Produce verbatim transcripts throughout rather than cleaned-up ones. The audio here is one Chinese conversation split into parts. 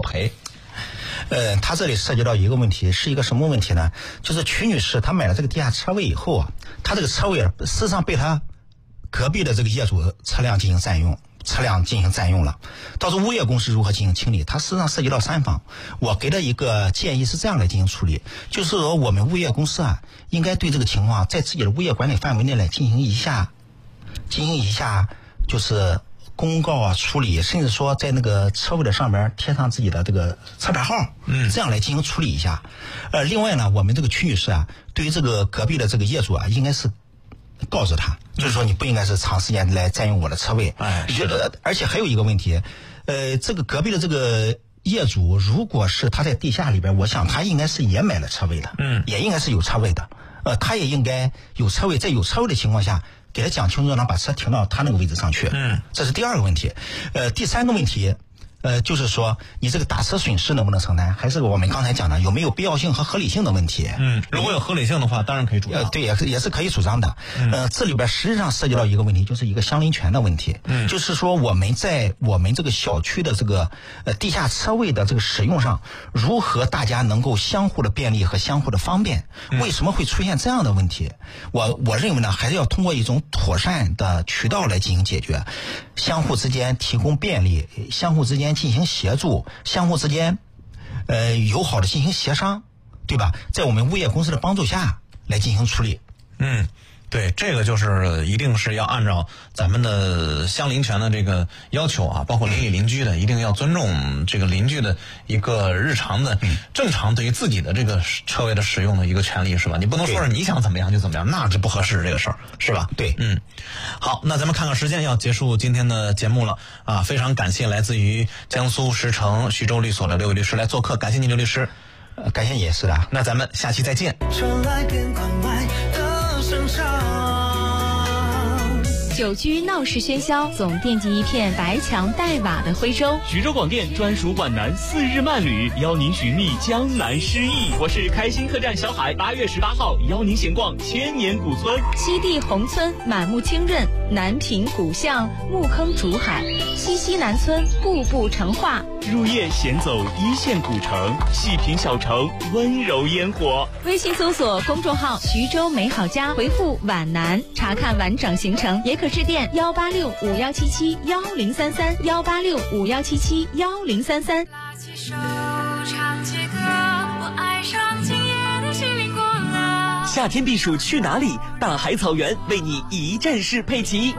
赔？ 呃，他这里涉及到一个问题，是一个什么问题呢？就是曲女士她买了这个地下车位以后啊，她这个车位事实上被她隔壁的这个业主车辆进行占用。车辆进行占用了，到时候物业公司如何进行清理？它实际上涉及到三方。我给的一个建议是这样来进行处理，就是说我们物业公司啊，应该对这个情况在自己的物业管理范围内来进行一下，进行一下就是公告啊处理，甚至说在那个车位的上面贴上自己的这个车牌号，嗯，这样来进行处理一下。呃，另外呢，我们这个曲女士啊，对于这个隔壁的这个业主啊，应该是告诉他，就是说你不应该是长时间来占用我的车位。 哎， 是的。而且还有一个问题，呃，这个隔壁的这个业主，如果是他在地下里边，我想他应该是也买了车位的，嗯，也应该是有车位的，呃，他也应该有车位，在有车位的情况下，给他讲清楚，让他把车停到他那个位置上去，嗯，这是第二个问题。呃，第三个问题。呃，就是说，你这个打车损失能不能承担，还是我们刚才讲的有没有必要性和合理性的问题？ 嗯，如果有合理性的话，当然可以主张。 呃，对，也是也是可以主张的。嗯、呃，这里边实际上涉及到一个问题，就是一个相邻权的问题。嗯，就是说我们在我们这个小区的这个呃地下车位的这个使用上，如何大家能够相互的便利和相互的方便？嗯、为什么会出现这样的问题？我我认为呢，还是要通过一种妥善的渠道来进行解决，相互之间提供便利，相互之间进行协助，相互之间呃友好的进行协商，对吧？在我们物业公司的帮助下来进行处理。 嗯，对，这个就是一定是要按照咱们的相邻权的这个要求啊，包括邻里邻居的，一定要尊重这个邻居的一个日常的、嗯、正常对于自己的这个车位的使用的一个权利，是吧？你不能说是你想怎么样就怎么样，那是不合适这个事儿，是吧？ 对， 嗯。好，那咱们看看时间，要结束今天的节目了啊！非常感谢来自于江苏石城徐州律所的刘伟律师来做客，感谢您刘律师， 呃、感谢你也是的。 那咱们下期再见。 传来边关外的声唱。 久居闹市喧嚣，总惦记一片白墙黛瓦的徽州。 徐州广电专属皖南四日漫旅，邀您寻觅江南诗意。我是开心客栈小海，八月十八号邀您闲逛千年古村。 西递宏村满目清润，南平古巷木坑竹海，西溪南村步步成画。 入夜闲走一线古城，细品小城温柔烟火。 微信搜索公众号徐州美好家，回复皖南查看完整行程，也可致电幺八六五幺七七幺零三三幺八六五幺七七幺零三三。 拉起手唱起歌，我爱上今夜的心灵过了。 夏天避暑去哪里？大海草原为你一站式配齐。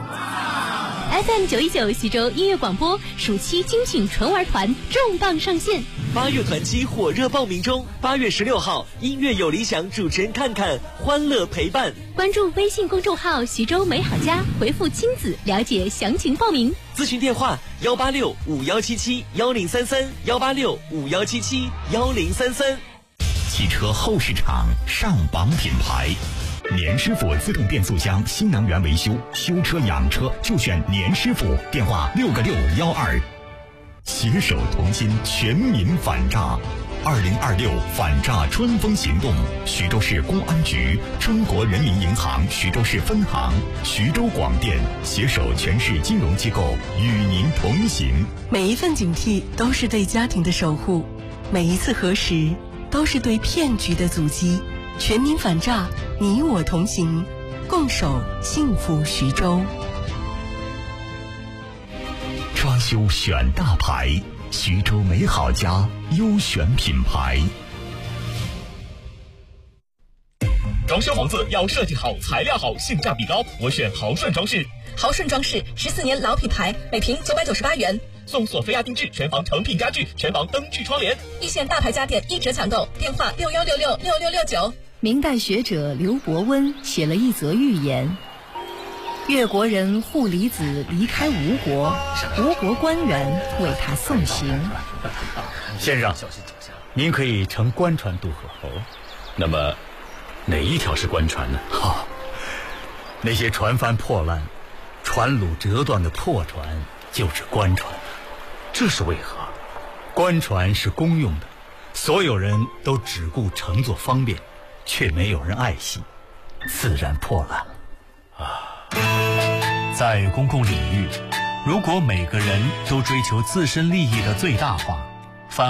F M 九一九徐州音乐广播暑期精品纯玩团重磅上线， 八月团期火热报名中。八月十六号，音乐有理想主持人看看，欢乐陪伴。 关注微信公众号徐州美好家，回复亲子了解详情报名。 咨询电话幺八六五幺七七幺零三三幺八六五幺七七幺零三三。 汽车后市场上榜品牌。年师傅自动变速箱新能源维修，修车养车就选年师傅，电话六个六幺二。携手同心，全民反诈。二零二六反诈春风行动，徐州市公安局、中国人民银行徐州市分行、徐州广电携手全市金融机构与您同行。 每一份警惕都是对家庭的守护，每一次核实都是对骗局的阻击。全民反诈，你我同行，共守幸福徐州。 装修选大牌，徐州美好家优选品牌。 装修房子要设计好、材料好、性价比高，我选豪顺装饰。 豪顺装饰十四年老品牌，每平九百九十八元， 送索菲亚定制全房成品家具、全房灯具窗帘， 一线大牌家电一折抢购，电话六幺六六六六六九。 明代学者刘伯温写了一则寓言：越国人护离子离开吴国，吴国官员为他送行。 先生，您可以乘官船渡河。哦，那么哪一条是官船呢？哈、哦，那些船帆破烂、船橹折断的破船就是官船。这是为何？官船是公用的，所有人都只顾乘坐方便，却没有人爱惜，自然破烂了。 啊，在公共领域，如果每个人都追求自身利益的最大化，